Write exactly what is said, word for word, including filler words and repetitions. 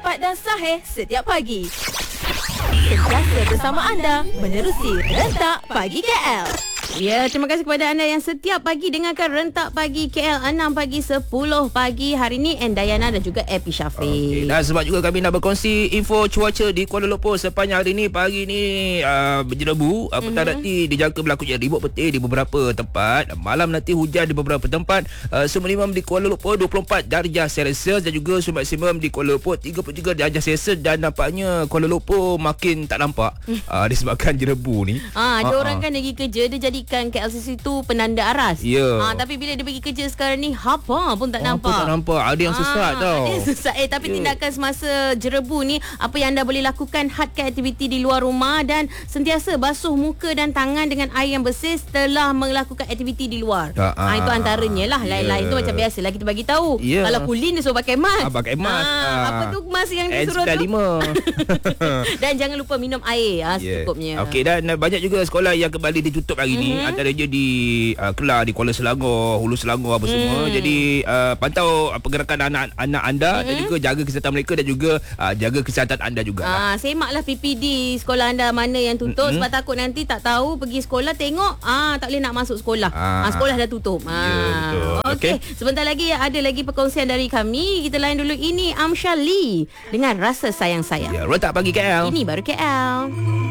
cepat dan sahih setiap pagi. Sentiasa bersama anda menerusi Rentak Pagi K L. Ya, terima kasih kepada anda yang setiap pagi dengarkan Rentak Pagi K L enam pagi sepuluh pagi. Hari ni Endayana dan juga Epi Syafiq. Okay, dan sebab juga kami nak berkongsi info cuaca di Kuala Lumpur sepanjang hari ni. Pagi ni uh, berjerebu, apatah mm-hmm. nanti dijangka berlakunya ribut petir di beberapa tempat. Malam nanti hujan di beberapa tempat. Uh, Suhu minimum di Kuala Lumpur dua puluh empat darjah Celsius dan juga suhu maksimum di Kuala Lumpur tiga puluh tiga darjah Celsius, dan nampaknya Kuala Lumpur makin tak nampak uh, disebabkan jerebu ni. Ah, ada uh-uh. orang kan pergi kerja dia jadi kan K L C C tu penanda aras. Ya. Ha, tapi bila dia pergi kerja sekarang ni, apa pun tak oh, nampak. Apa tak nampak. Ada yang sesat ha, tau. Ada yang sesat. Eh, tapi yeah. tindakan semasa jerebu ni, apa yang anda boleh lakukan, hadkan aktiviti di luar rumah dan sentiasa basuh muka dan tangan dengan air yang bersih setelah melakukan aktiviti di luar. Ha, ha, itu antaranya lah. Lain-lain yeah. tu macam biasalah kita bagi tahu. Yeah. Kalau kulin dia suruh pakai mask. Ha, pakai mask. Ha, ha. Apa tu mask yang disuruh tu? Dan jangan lupa minum air ha, yeah. secukupnya. Okey, dan banyak juga sekolah yang kembali ditutup hari mm-hmm. ni. Antara je di uh, Kelang, di Kuala Selangor, Hulu Selangor apa mm. semua. Jadi uh, pantau uh, pergerakan anak-anak anda mm-hmm. dan juga jaga kesihatan mereka dan juga uh, jaga kesihatan anda juga. Ah, semaklah P P D sekolah anda mana yang tutup mm-hmm. sebab takut nanti tak tahu pergi sekolah tengok ah tak boleh nak masuk sekolah. Ah, ah sekolah dah tutup. Ah. Ya, betul. Okey, okay. Sebentar lagi ada lagi perkongsian dari kami. Kita lain dulu, ini Amsha Lee dengan Rasa Sayang Sayang. Ya, Rentak Pagi K L. Ini baru K L.